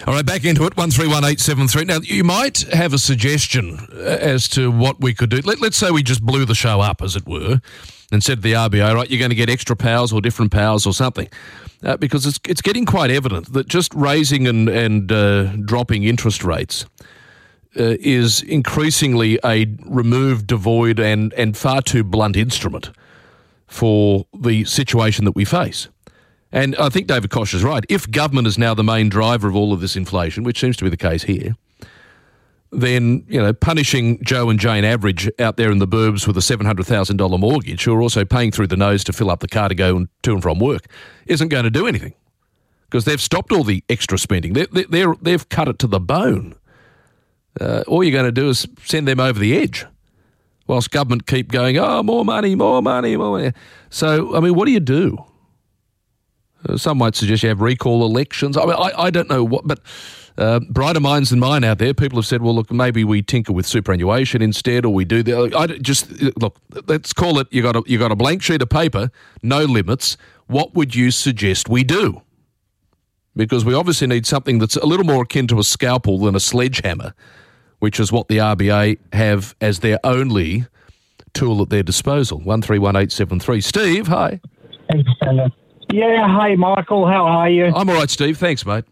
All right, back into it, 131873. Now, you might have a suggestion as to what we could do. Let's say we just blew the show up, as it were, and said to the RBA, right, you're going to get extra powers or different powers or something. Because it's getting quite evident that just raising and dropping interest rates is increasingly a removed, devoid and far too blunt instrument for the situation that we face. And I think David Koch is right. If government is now the main driver of all of this inflation, which seems to be the case here, then, punishing Joe and Jane Average out there in the burbs with a $700,000 mortgage, who are also paying through the nose to fill up the car to go to and from work, isn't going to do anything because they've stopped all the extra spending. They've cut it to the bone. All you're going to do is send them over the edge whilst government keep going, more money, more money, more money. So, what do you do? Some might suggest you have recall elections. I don't know what, but brighter minds than mine out there, people have said, well, look, maybe we tinker with superannuation instead, or we do that. Look, let's call it, you got a blank sheet of paper, no limits. What would you suggest we do? Because we obviously need something that's a little more akin to a scalpel than a sledgehammer, which is what the RBA have as their only tool at their disposal. 131873. Steve, hi. Thanks, Senator. Yeah, hey, Michael, how are you? I'm all right, Steve. Thanks, mate.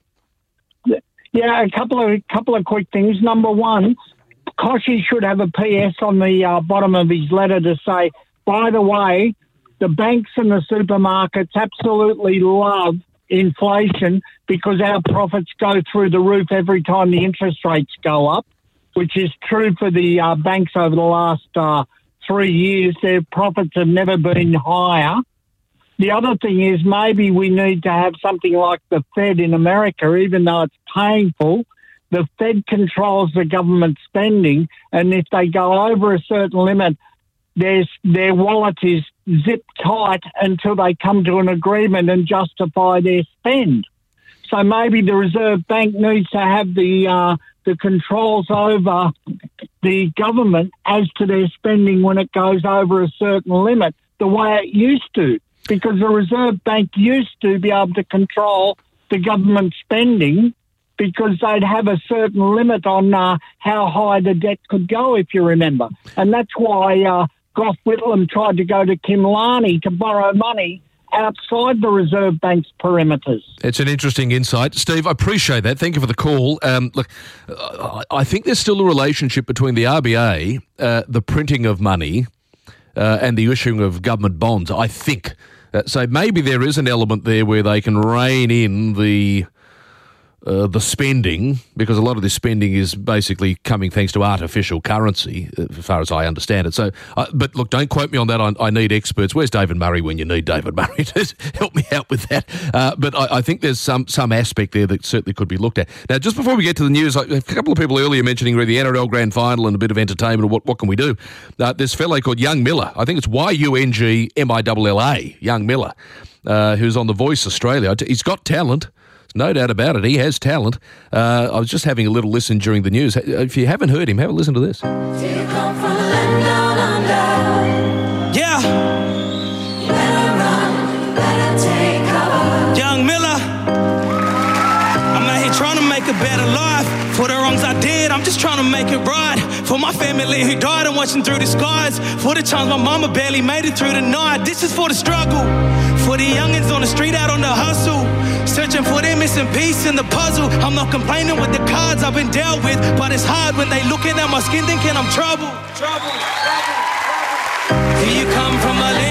Yeah, a couple of quick things. Number one, Koshy should have a PS on the bottom of his letter to say, by the way, the banks and the supermarkets absolutely love inflation because our profits go through the roof every time the interest rates go up, which is true for the banks over the last 3 years. Their profits have never been higher. The other thing is maybe we need to have something like the Fed in America, even though it's painful. The Fed controls the government spending, and if they go over a certain limit, their wallet is zipped tight until they come to an agreement and justify their spend. So maybe the Reserve Bank needs to have the controls over the government as to their spending when it goes over a certain limit, the way it used to. Because the Reserve Bank used to be able to control the government spending because they'd have a certain limit on how high the debt could go, if you remember. And that's why Gough Whitlam tried to go to Kimlani to borrow money outside the Reserve Bank's perimeters. It's an interesting insight. Steve, I appreciate that. Thank you for the call. Look, I think there's still a relationship between the RBA, the printing of money, and the issuing of government bonds, I think. So maybe there is an element there where they can rein in the spending, because a lot of this spending is basically coming thanks to artificial currency, as far as I understand it. So, but look, don't quote me on that. I need experts. Where's David Murray when you need David Murray to help me out with that? But I think there's some aspect there that certainly could be looked at. Now, just before we get to the news, a couple of people earlier mentioning the NRL Grand Final and a bit of entertainment. What can we do? This fellow called Young Miller, I think it's YUNGMILLA, Young Miller, who's on The Voice Australia. He's got talent. No doubt about it. He has talent. I was just having a little listen during the news. If you haven't heard him, have a listen to this. Yeah. Young Miller. I'm out here trying to make a better life. For the wrongs I did, I'm just trying to make it right. For my family who died and watching through the skies. For the times my mama barely made it through the night. This is for the struggle. For the youngins on the street out on the hustle. Searching for their missing piece in the puzzle. I'm not complaining with the cards I've been dealt with, but it's hard when they looking at my skin thinking I'm trouble. Here you come from a